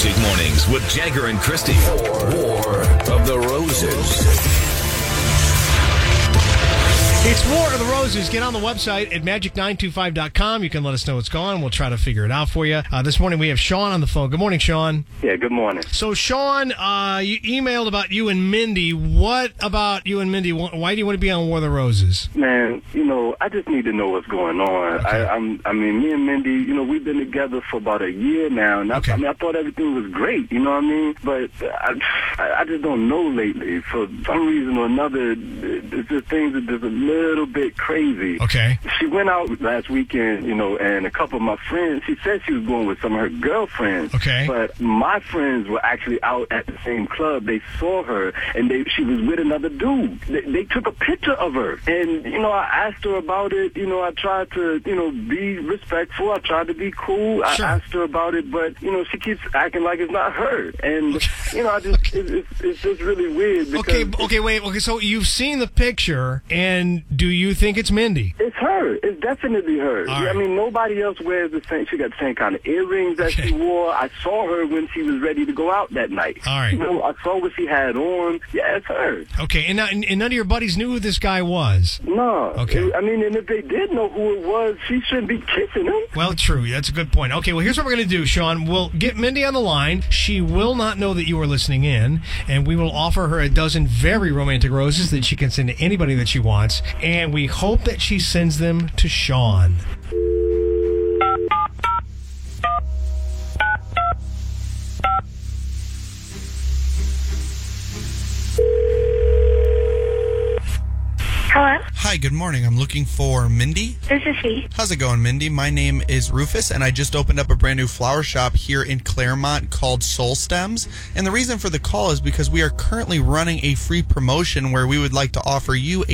Magic Mornings with Jagger and Christy. War of the Roses. It's War of the Roses. Get on the website at magic925.com. You can let us know what's going on. We'll try to figure it out for you. This morning we have Sean on the phone. Good morning, Sean. Yeah, good morning. So, Sean, you emailed about you and Mindy. What about you and Mindy? Why do you want to be on War of the Roses? Man, I just need to know what's going on. Okay. I mean, me and Mindy, we've been together for about a year now, and Okay. I thought everything was great, you know what I mean? But I just don't know lately. For some reason or another, it's just things are just a little bit crazy. Okay. She went out last weekend, and a couple of my friends, she said she was going with some of her girlfriends. Okay. But my friends were actually out at the same club. They saw her, and she was with another dude. They took a picture of her. And, I asked her about it. I tried to, be respectful. I tried to be cool. Sure. I asked her about it, but, she keeps acting like it's not her. And, it's just really weird. Because Okay, wait. Okay, so you've seen the picture, and do you think it's Mindy? It's her. It's definitely her. All right. I mean, nobody else wears the same. She got the same kind of earrings that she wore. I saw her when she was ready to go out that night. All right. I saw what she had on. Yeah, it's her. Okay, and none of your buddies knew who this guy was? No. Okay. I mean, and if they did know who it was, she shouldn't be kissing him. Well, true. That's a good point. Okay, well, here's what we're going to do, Sean. We'll get Mindy on the line. She will not know that you are listening in, and we will offer her a dozen very romantic roses that she can send to anybody that she wants, and we hope that she sends them to Sean. Hello, Hi, good morning. I'm looking for Mindy. this is she. How's it going, Mindy? My name is Rufus, and I just opened up a brand new flower shop here in Claremont called Soul Stems. And the reason for the call is because we are currently running a free promotion where we would like to offer you a